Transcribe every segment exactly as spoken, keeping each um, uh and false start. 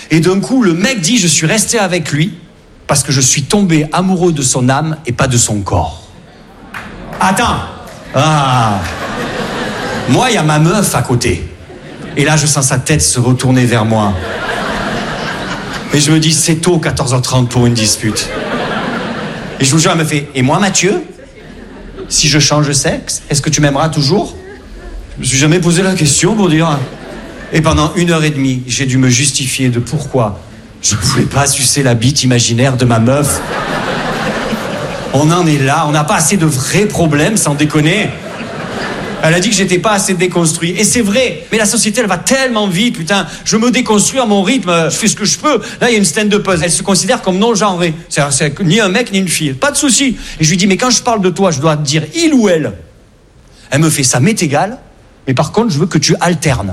Et d'un coup, le mec dit, je suis resté avec lui parce que je suis tombé amoureux de son âme et pas de son corps. Attends. Ah. Moi, il y a ma meuf à côté. Et là, je sens sa tête se retourner vers moi. Et je me dis, c'est tôt, quatorze heures trente pour une dispute. Et je vous jure, elle me fait, et moi, Mathieu, si je change de sexe, est-ce que tu m'aimeras toujours? Je me suis jamais posé la question pour dire. Et pendant une heure et demie, j'ai dû me justifier de pourquoi je ne voulais pas sucer la bite imaginaire de ma meuf. On en est là, on n'a pas assez de vrais problèmes, sans déconner. Elle a dit que j'étais pas assez déconstruit. Et c'est vrai, mais la société, elle va tellement vite, putain. Je me déconstruis à mon rythme, je fais ce que je peux. Là, il y a une stand-uppeuse, elle se considère comme non-genrée. C'est, c'est ni un mec, ni une fille. Pas de souci. Et je lui dis, mais quand je parle de toi, je dois te dire il ou elle. Elle me fait, ça m'est égal, mais par contre, je veux que tu alternes.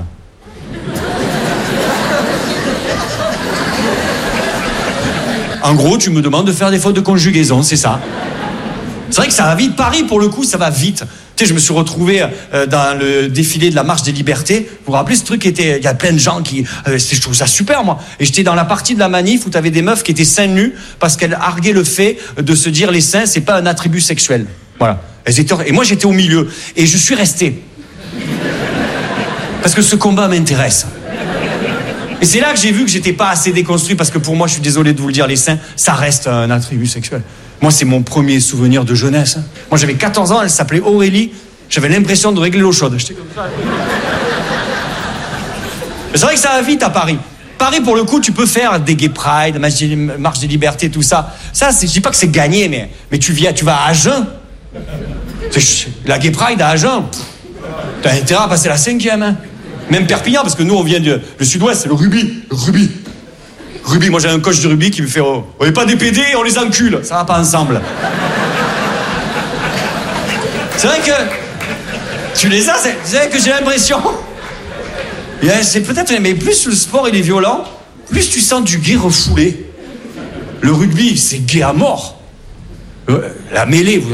En gros, tu me demandes de faire des fautes de conjugaison, c'est ça. C'est vrai que ça va vite. Paris, pour le coup, ça va vite. Tu sais, je me suis retrouvé euh, dans le défilé de la Marche des Libertés. Vous vous rappelez, ce truc était... Il y a plein de gens qui... Euh, je trouve ça super, moi. Et j'étais dans la partie de la manif où t'avais des meufs qui étaient seins nus parce qu'elles arguaient le fait de se dire les seins, c'est pas un attribut sexuel. Voilà. Elles étaient... Et moi, j'étais au milieu. Et je suis resté. Parce que ce combat m'intéresse. Et c'est là que j'ai vu que j'étais pas assez déconstruit parce que pour moi, je suis désolé de vous le dire, les seins, ça reste un attribut sexuel. Moi, c'est mon premier souvenir de jeunesse. Hein. Moi, j'avais quatorze ans, elle s'appelait Aurélie. J'avais l'impression de régler l'eau chaude. J'étais comme ça. Mais c'est vrai que ça va vite à Paris. Paris, pour le coup, tu peux faire des gay pride, marche des libertés, tout ça. Ça, c'est, je dis pas que c'est gagné, mais, mais tu viens, tu vas à Agen. La gay pride à Agen. T'as intérêt à passer la cinquième, hein. Même Perpignan, parce que nous, on vient du le sud-ouest, c'est le rugby. Le rugby. Rugby, moi j'ai un coach de rugby qui me fait oh, on n'est pas des P D, on les encule. Ça va pas ensemble. C'est vrai que tu les as, c'est, c'est vrai que j'ai l'impression. Yeah, c'est peut-être, mais plus le sport il est violent, plus tu sens du gay refoulé. Le rugby, c'est gay à mort. La mêlée, vous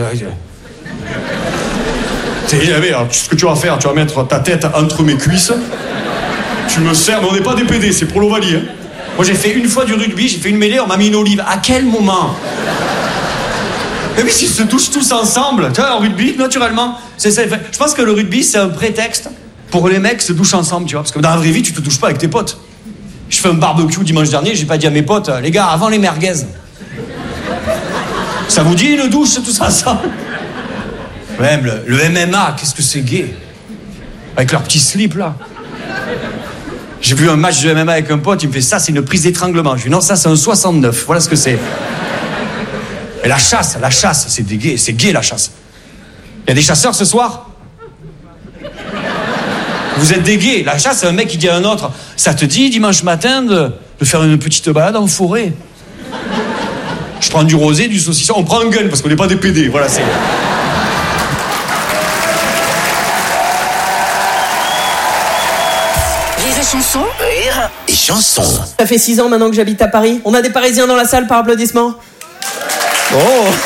alors, ce que tu vas faire, tu vas mettre ta tête entre mes cuisses. Tu me sers, mais on n'est pas des P D, c'est pour l'Ovalie. Hein. Moi, j'ai fait une fois du rugby, j'ai fait une mêlée, on m'a mis une olive. À quel moment? Mais oui, s'ils se touchent tous ensemble, tu vois, en rugby, naturellement. C'est ça. Je pense que le rugby, c'est un prétexte pour que les mecs se douchent ensemble, tu vois. Parce que dans la vraie vie, tu te douches pas avec tes potes. Je fais un barbecue dimanche dernier, j'ai pas dit à mes potes, les gars, avant les merguez. Ça vous dit une douche, tous ensemble? Même le, le M M A, qu'est-ce que c'est gay? Avec leur petit slip, là. J'ai vu un match de M M A avec un pote, il me fait ça, c'est une prise d'étranglement. Je lui dis non, ça, c'est un soixante-neuf. Voilà ce que c'est. Et la chasse, la chasse, c'est des gays, c'est gay, la chasse. Il y a des chasseurs ce soir? Vous êtes des gays. La chasse, c'est un mec qui dit à un autre, ça te dit, dimanche matin, de, de faire une petite balade en forêt? Je prends du rosé, du saucisson, on prend un gun, parce qu'on n'est pas des P D, voilà, c'est... Chanson, rire et chanson. Ça fait six ans maintenant que j'habite à Paris. On a des Parisiens dans la salle par applaudissement. Oh.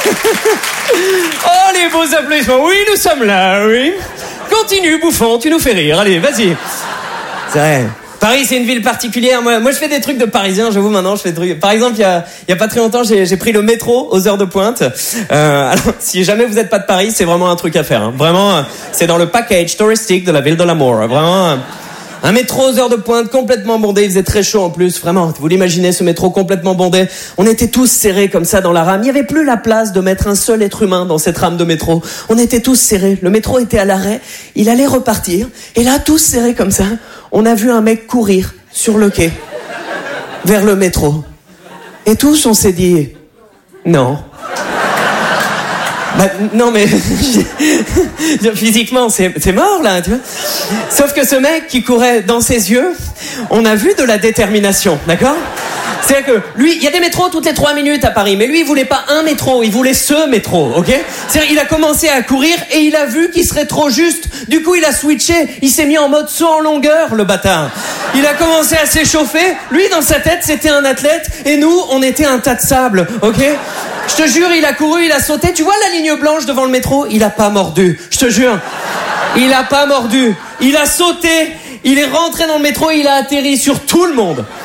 Oh, les beaux applaudissements. Oui, nous sommes là, oui. Continue, bouffon, tu nous fais rire. Allez, vas-y. C'est vrai. Paris, c'est une ville particulière. Moi, moi, je fais des trucs de Parisien, j'avoue, maintenant, je fais des trucs. Par exemple, il y a, il y a pas très longtemps, j'ai, j'ai pris le métro aux heures de pointe. Euh, alors, si jamais vous êtes pas de Paris, c'est vraiment un truc à faire, hein. Vraiment, c'est dans le package touristique de la ville de l'amour. Vraiment, un métro aux heures de pointe, complètement bondé. Il faisait très chaud en plus, vraiment. Vous l'imaginez, ce métro complètement bondé. On était tous serrés comme ça dans la rame. Il n'y avait plus la place de mettre un seul être humain dans cette rame de métro. On était tous serrés. Le métro était à l'arrêt. Il allait repartir. Et là, tous serrés comme ça, on a vu un mec courir sur le quai vers le métro. Et tous, on s'est dit, non. Bah, non mais physiquement c'est, c'est mort là, tu vois. Sauf que ce mec qui courait dans ses yeux, on a vu de la détermination, d'accord? C'est-à-dire que lui, il y a des métros toutes les trois minutes à Paris, mais lui il voulait pas un métro, il voulait ce métro, ok? C'est-à-dire il a commencé à courir et il a vu qu'il serait trop juste. Du coup il a switché, il s'est mis en mode saut en longueur, le bâtard. Il a commencé à s'échauffer. Lui dans sa tête c'était un athlète et nous on était un tas de sable, ok? Je te jure, il a couru, il a sauté. Tu vois la ligne blanche devant le métro? Il a pas mordu. Je te jure. Il a pas mordu. Il a sauté. Il est rentré dans le métro et il a atterri sur tout le monde.